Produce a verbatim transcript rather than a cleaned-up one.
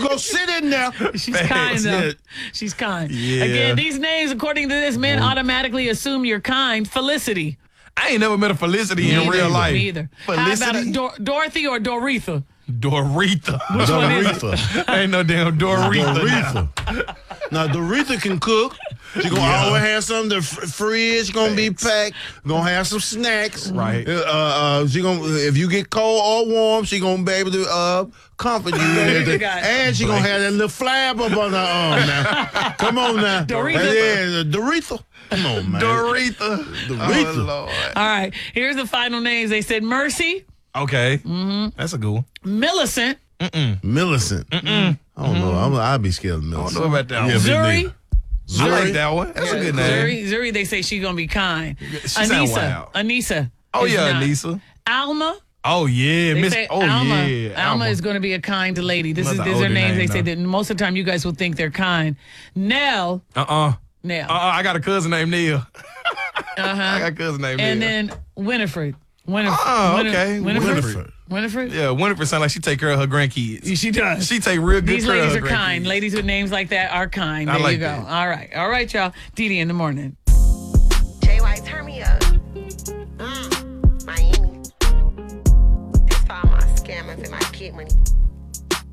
go sit in there. She's kind, though. She's kind. Yeah. Again, these names, according to this, men automatically assume you're kind. Felicity. I ain't never met a Felicity in real life. Me either. Felicity? How about a Dor- Dorothy or Doretha? Doretha. Which one is it? Doretha. Ain't no damn Doretha. Doretha. Now, Doretha can cook. She gonna Yeah. always have something. The fr- fridge gonna be packed. Gonna have some snacks. Right. Uh, uh, she gonna if you get cold or warm, she gonna be able to uh comfort you. and everything. got it. And she gonna have that little flab up on her arm now. Come on now. Doretha. Yeah, Doretha. Come on, man. Doretha. Doretha. Oh, Lord. All right. Here's the final names. They said Mercy, Okay. Mm-hmm. That's a good one. Millicent, Millicent. Mm-mm. I don't know. I'm, I'd be scared of I Millicent. don't know about that Yeah, one. me Zuri. neither. I like Zuri. that one. That's a good name. Zuri, Zuri, they say she's going to be kind. She sound Anissa. wild. Anissa. Oh, is yeah, not. Anissa. Alma. Oh, yeah. They Miss. say Oh, Alma. yeah. Alma is going to be a kind lady. This is Another these are older names name, they say though. that most of the time you guys will think they're kind. Nell. Uh-uh. Nell. Uh-uh. I got a cousin named Neil. Uh-huh. I got a cousin named And Neil. then Winifred. Winifred. Oh, Winif- okay. Winifred. Winifred. Winifred. Yeah, Winifred sound like she take care of her grandkids. She does. She take real good These care of ladies her are kind. grandkids. Ladies with names like that are kind. I There like you go. that. All right. All right, y'all. Dee Dee in the morning. Jay White, turn me up. Mm, Miami. That's for all my scammers and my kid money.